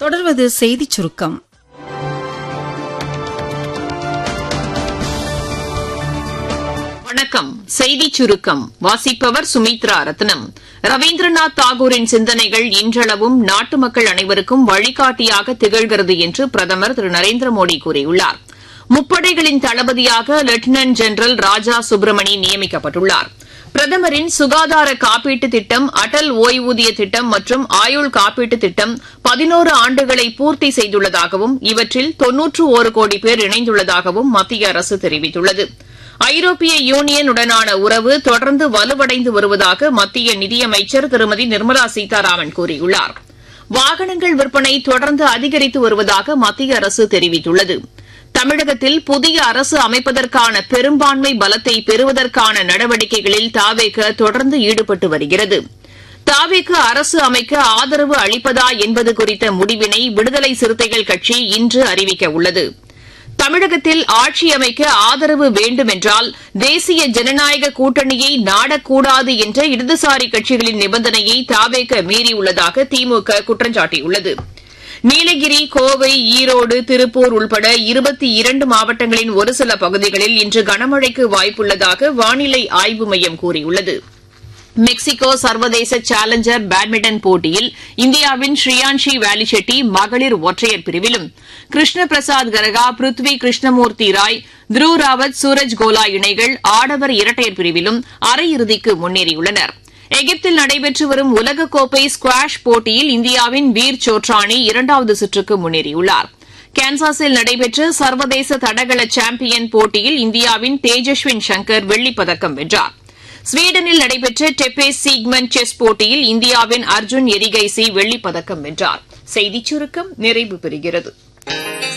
தொடர்வது செய்திச் சுருக்கம். வணக்கம். செய்திச் சுருக்கம் வாசிப்பவர் சுமித்ரா ரத்னம். ரவீந்திரநாத் தாகூரின் சிந்தனைகள் இன்றளவும் நாட்டு மக்கள் அனைவருக்கும் வழிகாட்டியாக திகழ்கிறது என்று பிரதமர் திரு நரேந்திர மோடி கூறியுள்ளார். முப்படைகளின் தளபதியாக லெப்டினன்ட் ஜெனரல் ராஜா சுப்ரமணி நியமிக்கப்பட்டுள்ளார். பிரதமரின் சுகாதார காப்பீட்டுத் திட்டம், அடல் ஓய்வூதிய திட்டம் மற்றும் ஆயுள் காப்பீட்டுத் திட்டம் 11 ஆண்டுகளை பூர்த்தி செய்துள்ளதாகவும் இவற்றில் 91 கோடி பேர் இணைந்துள்ளதாகவும் மத்திய அரசு தெரிவித்துள்ளது. ஐரோப்பிய யூனியனுடனான உறவு தொடர்ந்து வலுவடைந்து வருவதாக மத்திய நிதியமைச்சர் திருமதி நிர்மலா சீதாராமன் கூறியுள்ளார். வாகனங்கள் விற்பனை தொடர்ந்து அதிகரித்து வருவதாக மத்திய அரசு தெரிவித்துள்ளது. தமிழகத்தில் புதிய அரசு அமைப்பதற்கான பெரும்பான்மை பலத்தை பெறுவதற்கான நடவடிக்கைகளில் தாவேக தொடர்ந்து ஈடுபட்டு வருகிறது. தாவேக அரசு அமைக்க ஆதரவு அளிப்பதா என்பது குறித்த முடிவினை விடுதலை சிறுத்தைகள் கட்சி இன்று அறிவிக்க உள்ளது. தமிழகத்தில் ஆட்சி அமைக்க ஆதரவு வேண்டுமென்றால் தேசிய ஜனநாயக கூட்டணியை நாடக்கூடாது என்ற இடதுசாரி கட்சிகளின் நிபந்தனையை தாவேக மீறியுள்ளதாக திமுக குற்றம் சாட்டியுள்ளது. நீலகிரி, கோவை, ஈரோடு, திருப்பூர் உள்பட 22 மாவட்டங்களின் ஒரு சில பகுதிகளில் இன்று கனமழைக்கு வாய்ப்புள்ளதாக வானிலை ஆய்வு மையம் கூறியுள்ளது. மெக்சிகோ சர்வதேச சேலஞ்சர் பேட்மிண்டன் போட்டியில் இந்தியாவின் ஸ்ரீயான்ஷி வேலிச்செட்டி மகளிர் ஒற்றையர் பிரிவிலும், கிருஷ்ண பிரசாத் கரகா, பிருத்வி கிருஷ்ணமூர்த்தி ராய், த்ருவ் ராவத், சூரஜ் கோலா இணைகள் ஆடவர் இரட்டையர் பிரிவிலும் அரையிறுதிக்கு முன்னேறியுள்ளனர். எகிப்தில் நடைபெற்று வரும் உலகக்கோப்பை ஸ்குவாஷ் போட்டியில் இந்தியாவின் வீர் சோட்ரானி 2வது சுற்றுக்கு முன்னேறியுள்ளார். கான்சாஸில் நடைபெற்ற சர்வதேச தடகள சாம்பியன் போட்டியில் இந்தியாவின் தேஜஸ்வின் சங்கர் வெள்ளிப்பதக்கம் வென்றார். ஸ்வீடனில் நடைபெற்ற டெப்பேஸ் சீக்மன் செஸ் போட்டியில் இந்தியாவின் அர்ஜுன் எரிகைசி வெள்ளிப்பதக்கம் வென்றார். செய்திச் சுருக்கம் நிறைவு பெறுகிறது.